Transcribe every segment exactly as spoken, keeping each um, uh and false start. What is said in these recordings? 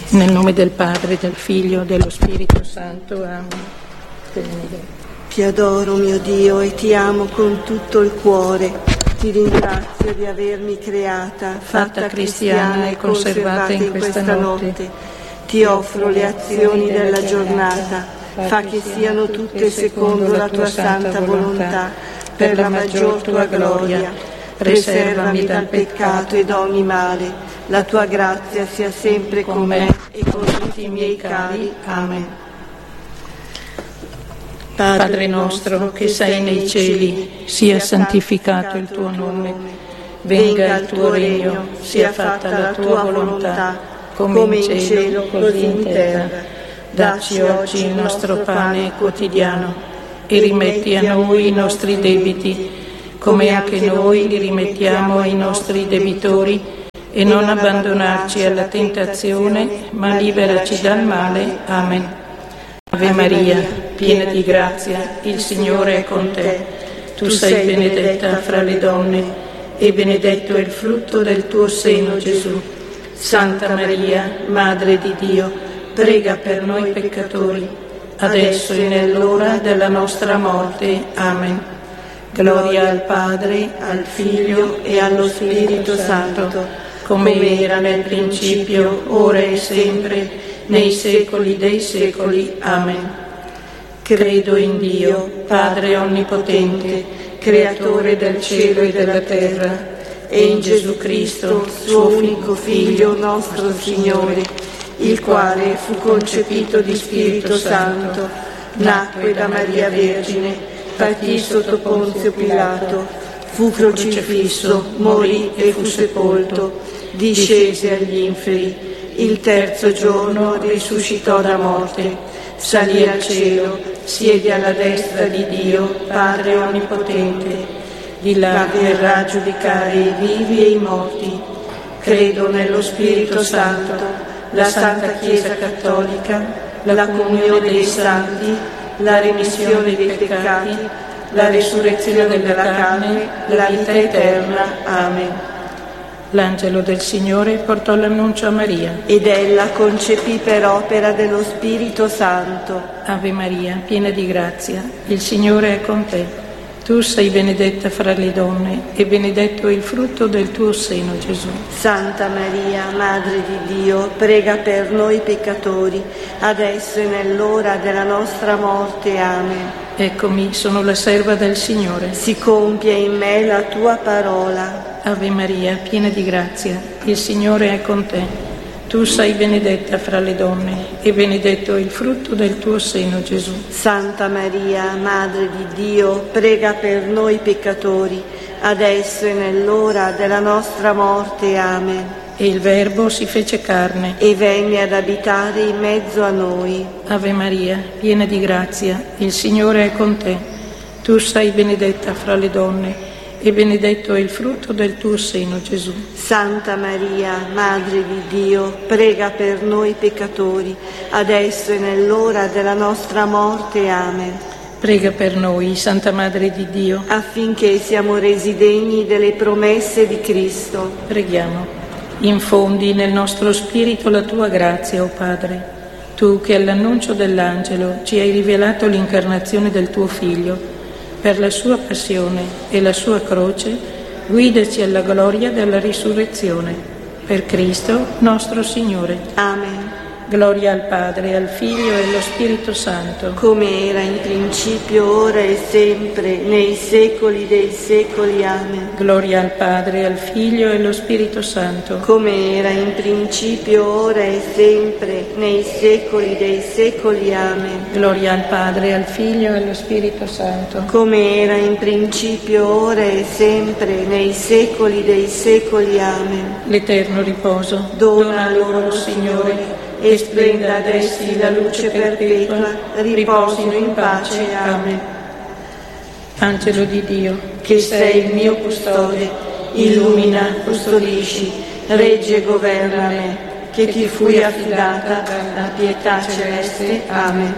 Nel nome del Padre, del Figlio, dello Spirito Santo. Amen. Ti adoro, mio Dio, e ti amo con tutto il cuore. Ti ringrazio di avermi creata, fatta cristiana e conservata in questa notte. Ti offro le azioni della giornata, fa che siano tutte secondo la tua santa volontà, per la maggior tua gloria. Preservami dal peccato ed ogni male. La tua grazia sia sempre con me e con tutti i miei cari. Amen. Padre nostro che sei nei cieli, sia santificato il tuo nome. Venga il tuo regno, sia fatta la tua volontà, come in cielo così in terra. Dacci oggi il nostro pane quotidiano e rimetti a noi i nostri debiti, come anche noi li rimettiamo ai nostri debitori, e non abbandonarci alla tentazione, ma liberaci dal male. Amen. Ave Maria, piena di grazia, il Signore è con te. Tu sei benedetta fra le donne, e benedetto è il frutto del tuo seno, Gesù. Santa Maria, Madre di Dio, prega per noi peccatori, adesso e nell'ora della nostra morte. Amen. Gloria al Padre, al Figlio e allo Spirito Santo, come era nel principio, ora e sempre, nei secoli dei secoli. Amen. Credo in Dio, Padre Onnipotente, Creatore del cielo e della terra, e in Gesù Cristo, suo unico Figlio, nostro Signore, il quale fu concepito di Spirito Santo, nacque da Maria Vergine, patì sotto Ponzio Pilato, fu crocifisso, morì e fu sepolto, discese agli inferi, il terzo giorno risuscitò da morte, salì al cielo, siede alla destra di Dio, Padre Onnipotente, di là verrà a giudicare i vivi e i morti. Credo nello Spirito Santo, la Santa Chiesa Cattolica, la comunione dei santi, la remissione dei peccati, la risurrezione della carne, la vita eterna. Amen. L'angelo del Signore portò l'annuncio a Maria. Ed ella concepì per opera dello Spirito Santo. Ave Maria, piena di grazia, il Signore è con te. Tu sei benedetta fra le donne, e benedetto è il frutto del tuo seno, Gesù. Santa Maria, Madre di Dio, prega per noi peccatori, adesso e nell'ora della nostra morte. Amen. Eccomi, sono la serva del Signore. Si compia in me la tua parola. Ave Maria, piena di grazia, il Signore è con te. Tu sei benedetta fra le donne, e benedetto è il frutto del tuo seno, Gesù. Santa Maria, Madre di Dio, prega per noi peccatori, adesso e nell'ora della nostra morte. Amen. E il Verbo si fece carne e venne ad abitare in mezzo a noi. Ave Maria, piena di grazia, il Signore è con te. Tu sei benedetta fra le donne, e benedetto è il frutto del tuo seno, Gesù. Santa Maria, Madre di Dio, prega per noi peccatori, adesso e nell'ora della nostra morte. Amen. Prega per noi, Santa Madre di Dio, affinché siamo resi degni delle promesse di Cristo. Preghiamo. Infondi nel nostro spirito la tua grazia, o Padre. Tu che all'annuncio dell'angelo ci hai rivelato l'incarnazione del tuo Figlio, per la sua passione e la sua croce, guidaci alla gloria della risurrezione. Per Cristo nostro Signore. Amen. Gloria al Padre, al Figlio e allo Spirito Santo. Come era in principio, ora e sempre, nei secoli dei secoli. Amen. Gloria al Padre, al Figlio e allo Spirito Santo. Come era in principio, ora e sempre, nei secoli dei secoli. Amen. Gloria al Padre, al Figlio e allo Spirito Santo. Come era in principio, ora e sempre, nei secoli dei secoli. Amen. L'eterno riposo dona loro, Signore, e splenda ad essi la luce perpetua, riposino in pace. Amen. Angelo di Dio, che sei il mio custode, illumina, custodisci, regge e governa me, che ti fui affidata la pietà celeste. Amen.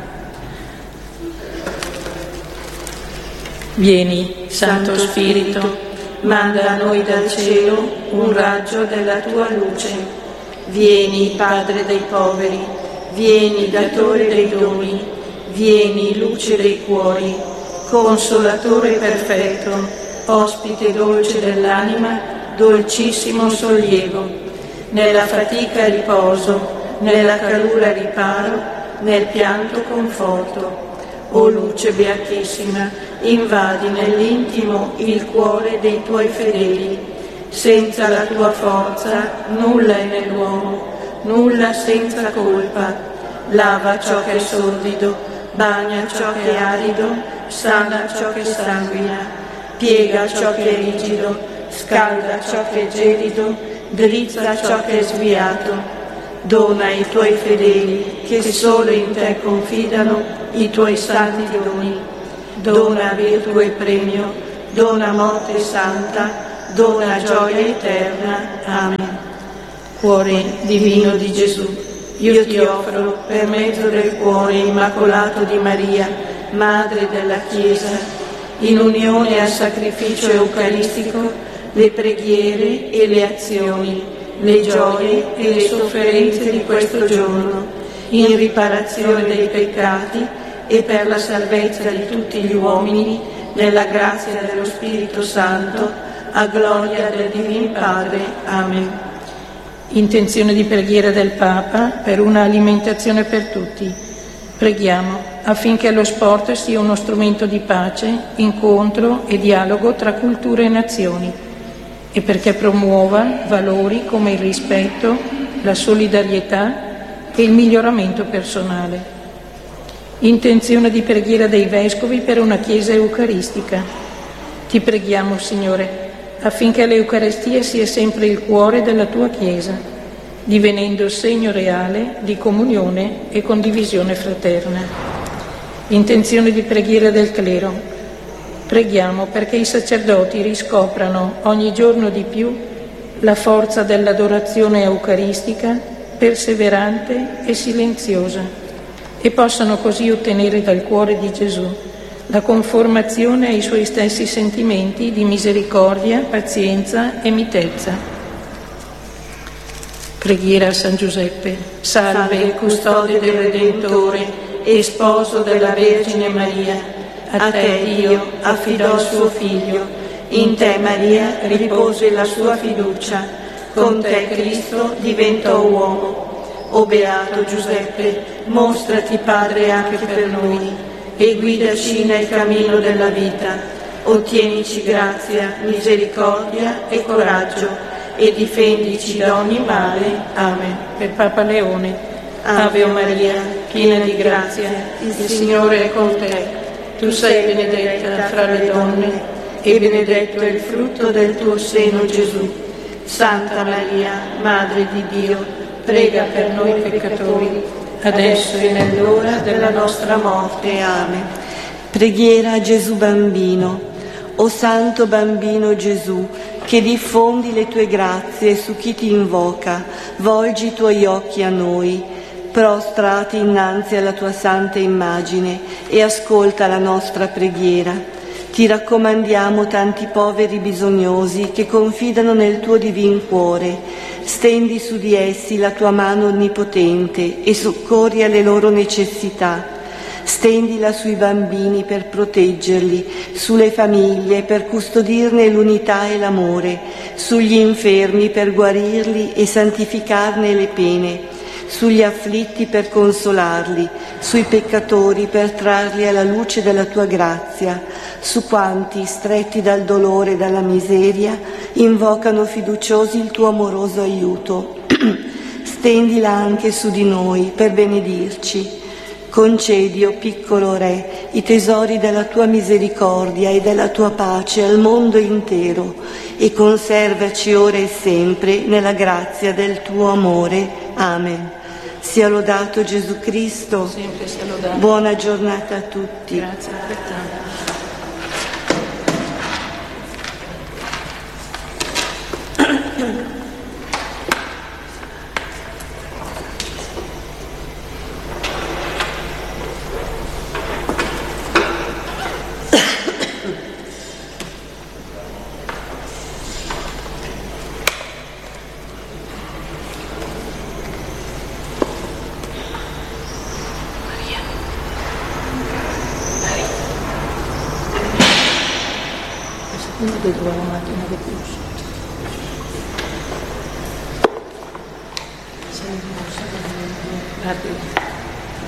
Vieni, Santo Spirito, manda a noi dal cielo un raggio della tua luce. Vieni, Padre dei poveri, vieni, datore dei doni, vieni, luce dei cuori, consolatore perfetto, ospite dolce dell'anima, dolcissimo sollievo. Nella fatica riposo, nella calura riparo, nel pianto conforto. O luce beatissima, invadi nell'intimo il cuore dei tuoi fedeli. Senza la tua forza nulla è nell'uomo, nulla senza colpa. Lava ciò che è sordido, bagna ciò che è arido, sana ciò che sanguina, piega ciò che è rigido, scalda ciò che è gelido, drizza ciò che è sviato. Dona ai tuoi fedeli, che solo in te confidano, i tuoi santi doni. Dona virtù e premio, dona morte santa, dona gioia eterna. Amen. Cuore divino di Gesù, io ti offro, per mezzo del cuore immacolato di Maria, Madre della Chiesa, in unione al sacrificio eucaristico, le preghiere e le azioni, le gioie e le sofferenze di questo giorno, in riparazione dei peccati e per la salvezza di tutti gli uomini, nella grazia dello Spirito Santo, a gloria del Divin Padre. Amen. Intenzione di preghiera del Papa per una alimentazione per tutti. Preghiamo affinché lo sport sia uno strumento di pace, incontro e dialogo tra culture e nazioni, e perché promuova valori come il rispetto, la solidarietà e il miglioramento personale. Intenzione di preghiera dei Vescovi per una Chiesa eucaristica. Ti preghiamo, Signore, affinché l'Eucaristia sia sempre il cuore della tua Chiesa, divenendo segno reale di comunione e condivisione fraterna. Intenzione di preghiera del clero. Preghiamo perché i sacerdoti riscoprano ogni giorno di più la forza dell'adorazione eucaristica, perseverante e silenziosa, e possano così ottenere dal cuore di Gesù la conformazione ai suoi stessi sentimenti di misericordia, pazienza e mitezza. Preghiera a San Giuseppe. Salve, custode del Redentore e sposo della Vergine Maria. A te Dio affidò il suo Figlio. In te Maria ripose la sua fiducia. Con te Cristo diventò uomo. O beato Giuseppe, mostrati Padre anche per noi e guidaci nel cammino della vita. Ottienici grazia, misericordia e coraggio e difendici da ogni male. Amen. Per Papa Leone. Ave o Maria, piena di grazia, il Signore è con te. Tu sei benedetta fra le donne e benedetto è il frutto del tuo seno, Gesù. Santa Maria, Madre di Dio, prega per noi peccatori, adesso e nell'ora della nostra morte. Amen. Preghiera a Gesù Bambino. O Santo Bambino Gesù, che diffondi le tue grazie su chi ti invoca, volgi i tuoi occhi a noi, prostrati innanzi alla tua santa immagine, e ascolta la nostra preghiera. Ti raccomandiamo tanti poveri bisognosi che confidano nel tuo divin cuore. Stendi su di essi la tua mano onnipotente e soccorri alle loro necessità. Stendila sui bambini per proteggerli, sulle famiglie per custodirne l'unità e l'amore, sugli infermi per guarirli e santificarne le pene, sugli afflitti per consolarli, sui peccatori per trarli alla luce della tua grazia, su quanti, stretti dal dolore e dalla miseria, invocano fiduciosi il tuo amoroso aiuto. Stendila anche su di noi per benedirci. Concedi, o piccolo Re, i tesori della tua misericordia e della tua pace al mondo intero e conservaci ora e sempre nella grazia del tuo amore. Amen. Sia lodato Gesù Cristo. Sempre sia lodato. Buona giornata a tutti. Grazie altrettanto. Una dei due, una mattina di più. Sei mossa da me, guardi.